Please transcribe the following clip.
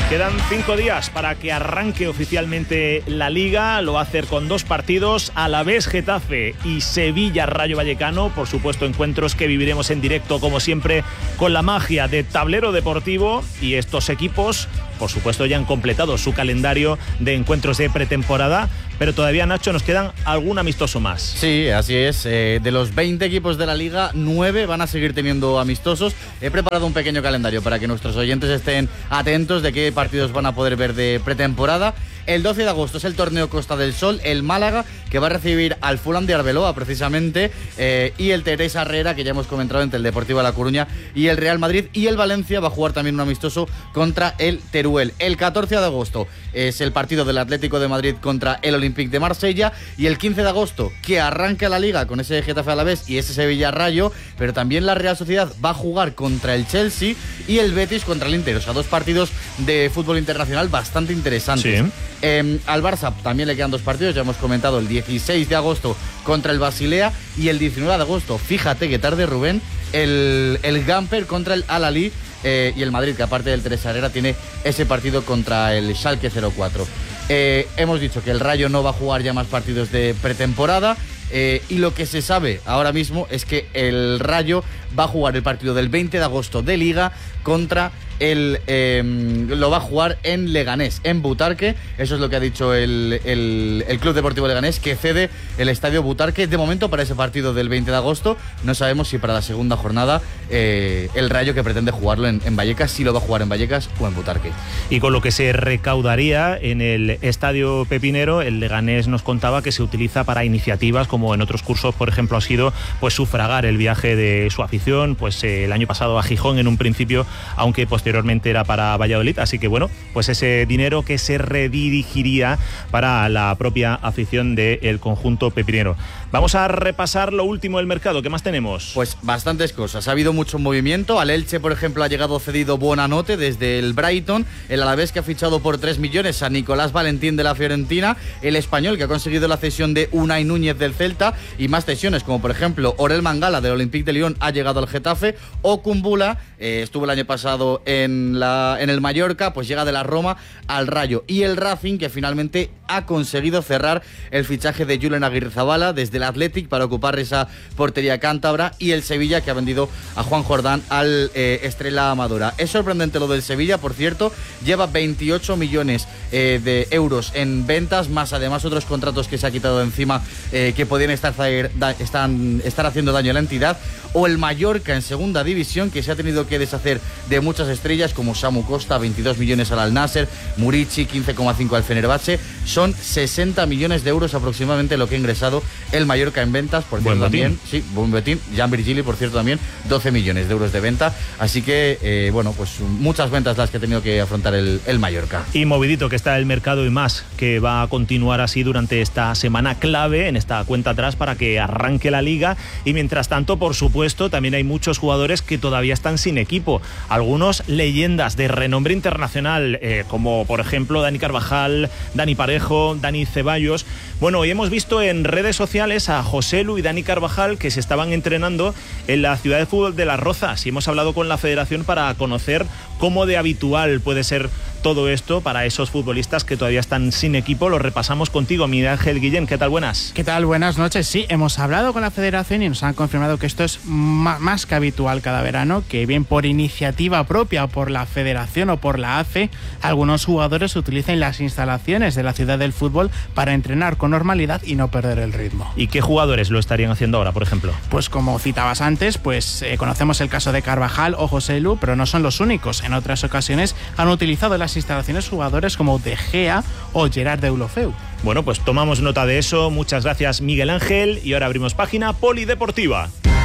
Quedan 5 días para que arranque oficialmente la Liga. Lo va a hacer con 2 partidos: Alavés Getafe y Sevilla Rayo Vallecano. Por supuesto, encuentros que viviremos en directo, como siempre, con la magia de Tablero Deportivo. Y estos equipos, por supuesto, ya han completado su calendario de encuentros de pretemporada. Pero todavía, Nacho, nos quedan algún amistoso más. Sí, así es. De los 20 equipos de la Liga, 9 van a seguir teniendo amistosos. He preparado un pequeño calendario para que nuestros oyentes estén atentos de qué partidos van a poder ver de pretemporada. El 12 de agosto es el torneo Costa del Sol, el Málaga, que va a recibir al Fulham de Arbeloa, precisamente, y el Teresa Herrera, que ya hemos comentado, entre el Deportivo de La Coruña y el Real Madrid. Y el Valencia va a jugar también un amistoso contra el Teruel. El 14 de agosto es el partido del Atlético de Madrid contra el Olympique de Marsella. Y el 15 de agosto, que arranca la Liga con ese Getafe Alavés y ese Sevilla Rayo, pero también la Real Sociedad va a jugar contra el Chelsea y el Betis contra el Inter. O sea, 2 partidos de fútbol internacional bastante interesantes. Sí. Al Barça también le quedan 2 partidos, ya hemos comentado, el 16 de agosto contra el Basilea y el 19 de agosto, fíjate que tarde, Rubén, el Gamper contra el Al-Ahly, y el Madrid, que aparte del Teresa Herrera tiene ese partido contra el Schalke 04. Hemos dicho que el Rayo no va a jugar ya más partidos de pretemporada. Y lo que se sabe ahora mismo es que el Rayo va a jugar el partido del 20 de agosto de Liga contra lo va a jugar en Leganés, en Butarque. Eso es lo que ha dicho el Club Deportivo Leganés, que cede el estadio Butarque de momento para ese partido del 20 de agosto. No sabemos si para la segunda jornada el Rayo, que pretende jugarlo en Vallecas, si lo va a jugar en Vallecas o en Butarque. Y con lo que se recaudaría en el estadio Pepinero, el Leganés nos contaba que se utiliza para iniciativas como en otros cursos, por ejemplo, ha sido pues sufragar el viaje de su afición, pues el año pasado a Gijón en un principio, aunque posteriormente era para Valladolid. Así que bueno, pues ese dinero que se redirigiría para la propia afición del conjunto pepinero. Vamos a repasar lo último del mercado. ¿Qué más tenemos? Pues bastantes cosas. Ha habido mucho movimiento. Al Elche, por ejemplo, ha llegado cedido Buonanotte desde el Brighton. El Alavés, que ha fichado por 3 millones a Nicolás Valentín de la Fiorentina. El Español, que ha conseguido la cesión de Unai Núñez del Celta. Y más cesiones, como por ejemplo Orel Mangala del Olympique de Lyon ha llegado al Getafe. O Kumbula, estuvo el año pasado en el Mallorca, pues llega de la Roma al Rayo. Y el Racing, que finalmente ha conseguido cerrar el fichaje de Julen Aguirrezabala desde el Athletic para ocupar esa portería cántabra. Y el Sevilla, que ha vendido a Juan Jordán al Estrella Amadora. Es sorprendente lo del Sevilla, por cierto, lleva 28 millones de euros en ventas, más además otros contratos que se ha quitado de encima, que podían estar haciendo daño a la entidad. O el Mallorca en segunda división, que se ha tenido que deshacer de muchas estrellas como Samu Costa, 22 millones al Al-Nassr, Murici, 15,5 al Fenerbahce. Son 60 millones de euros aproximadamente lo que ha ingresado el Mallorca en ventas. Por cierto, también, sí, buen botín. Jan Virgili, por cierto, también 12 millones de euros de venta. Así que, bueno, pues muchas ventas las que ha tenido que afrontar el Mallorca. Y movidito que está el mercado, y más, que va a continuar así durante esta semana clave, en esta cuenta atrás, para que arranque la Liga. Y mientras tanto, por supuesto, también hay muchos jugadores que todavía están sin equipo. Algunos leyendas de renombre internacional, como por ejemplo Dani Carvajal, Dani Parejo, Dani Ceballos. Bueno, hoy hemos visto en redes sociales a Joselu y Dani Carvajal que se estaban entrenando en la ciudad de fútbol de Las Rozas, y hemos hablado con la federación para conocer cómo de habitual puede ser todo esto para esos futbolistas que todavía están sin equipo. Lo repasamos contigo, Miguel Ángel Guillén. ¿Qué tal? Buenas. ¿Qué tal? Buenas noches. Sí, hemos hablado con la federación y nos han confirmado que esto es más que habitual cada verano, que bien por iniciativa propia o por la federación o por la AFE, algunos jugadores utilizan las instalaciones de la ciudad del fútbol para entrenar con normalidad y no perder el ritmo. ¿Y qué jugadores lo estarían haciendo ahora, por ejemplo? Pues como citabas antes, pues conocemos el caso de Carvajal o Joselu, pero no son los únicos. En otras ocasiones han utilizado las instalaciones jugadores como De Gea o Gerard Deulofeu. Bueno, pues tomamos nota de eso. Muchas gracias, Miguel Ángel. Y ahora abrimos página polideportiva.